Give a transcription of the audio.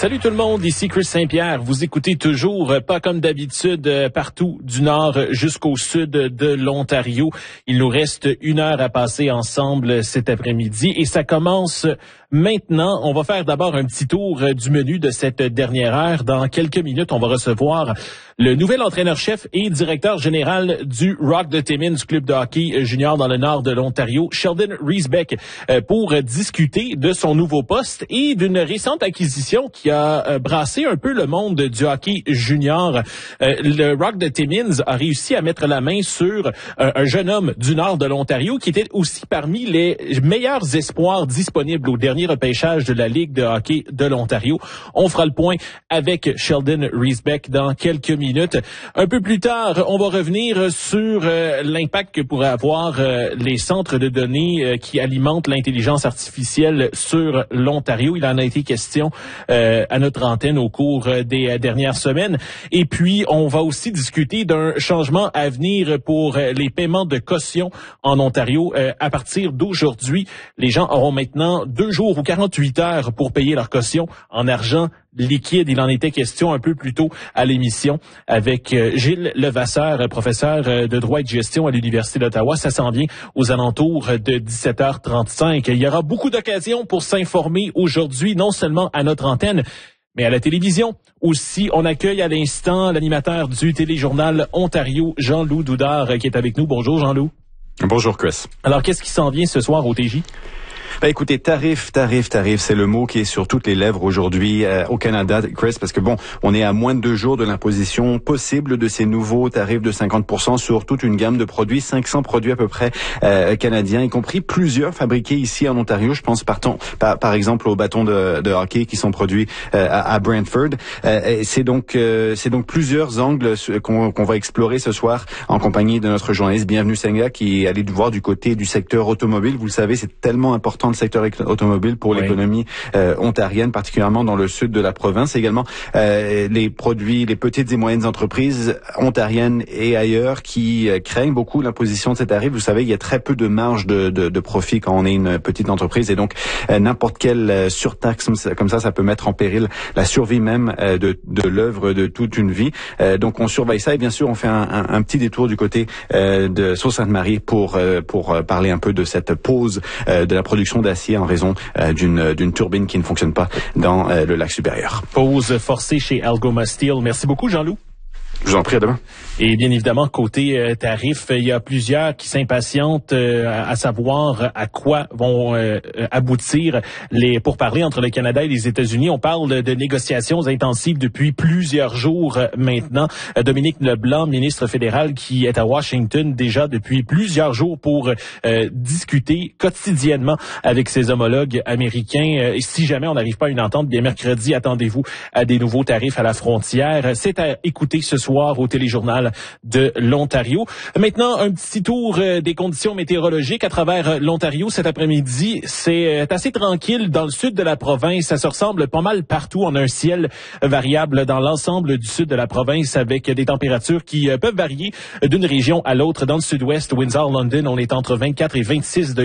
Salut tout le monde, ici Chris Saint-Pierre. Vous écoutez toujours, pas comme d'habitude, partout du nord jusqu'au sud de l'Ontario. Il nous reste 1 heure à passer ensemble cet après-midi et ça commence maintenant. On va faire d'abord un petit tour du menu de cette dernière heure. Dans quelques minutes, on va recevoir le nouvel entraîneur-chef et directeur général du Rock de Timmins, club de hockey junior dans le nord de l'Ontario, Sheldon Riesbeck, pour discuter de son nouveau poste et d'une récente acquisition qui a brassé un peu le monde du hockey junior. Le Rock de Timmins a réussi à mettre la main sur un jeune homme du nord de l'Ontario qui était aussi parmi les meilleurs espoirs disponibles au dernier repêchage de la Ligue de hockey de l'Ontario. On fera le point avec Sheldon Riesbeck dans quelques minutes. Un peu plus tard, on va revenir sur l'impact que pourraient avoir les centres de données qui alimentent l'intelligence artificielle sur l'Ontario. Il en a été question à notre antenne au cours des dernières semaines. Et puis, on va aussi discuter d'un changement à venir pour les paiements de caution en Ontario. À partir d'aujourd'hui, les gens auront maintenant 2 jours ou 48 heures pour payer leur caution en argent liquide. Il en était question un peu plus tôt à l'émission avec Gilles Levasseur, professeur de droit et de gestion à l'Université d'Ottawa. Ça s'en vient aux alentours de 17h35. Il y aura beaucoup d'occasions pour s'informer aujourd'hui, non seulement à notre antenne, mais à la télévision aussi. On accueille à l'instant l'animateur du téléjournal Ontario, Jean-Loup Doudard, qui est avec nous. Bonjour Jean-Loup. Bonjour Chris. Alors, qu'est-ce qui s'en vient ce soir au TJ? Écoutez, tarif, c'est le mot qui est sur toutes les lèvres aujourd'hui au Canada, Chris, parce que bon, on est à moins de 2 jours de l'imposition possible de ces nouveaux tarifs de 50% sur toute une gamme de produits, 500 produits à peu près canadiens, y compris plusieurs fabriqués ici en Ontario. Je pense par exemple aux bâtons de hockey qui sont produits à Brantford. C'est donc plusieurs angles qu'on va explorer ce soir en compagnie de notre journaliste Bienvenue Senga qui est allé voir du côté du secteur automobile. Vous le savez, c'est tellement important le secteur automobile pour l'économie ontarienne, particulièrement dans le sud de la province. Également, les petites et moyennes entreprises ontariennes et ailleurs qui craignent beaucoup l'imposition de ces tarifs. Vous savez, il y a très peu de marge de profit quand on est une petite entreprise et donc n'importe quelle surtaxe comme ça peut mettre en péril la survie même de l'œuvre de toute une vie. Donc on surveille ça et bien sûr on fait un petit détour du côté de Sault-Sainte-Marie pour parler un peu de cette pause de la production d'acier en raison d'une turbine qui ne fonctionne pas dans le lac supérieur. Pause forcée chez Algoma Steel. Merci beaucoup, Jean-Loup. Je vous en prie, à demain. Et bien évidemment, côté tarif, il y a plusieurs qui s'impatientent à savoir à quoi vont aboutir les pourparlers entre le Canada et les États-Unis. On parle de négociations intensives depuis plusieurs jours maintenant. Dominique Leblanc, ministre fédéral, qui est à Washington déjà depuis plusieurs jours pour discuter quotidiennement avec ses homologues américains. Et si jamais on n'arrive pas à une entente, bien mercredi, attendez-vous à des nouveaux tarifs à la frontière. C'est à écouter ce soir au téléjournal de l'Ontario. Maintenant, un petit tour des conditions météorologiques à travers l'Ontario cet après-midi. C'est assez tranquille dans le sud de la province. Ça se ressemble pas mal partout. On a un ciel variable dans l'ensemble du sud de la province avec des températures qui peuvent varier d'une région à l'autre. Dans le sud-ouest, Windsor, London, on est entre 24 et 26 degrés.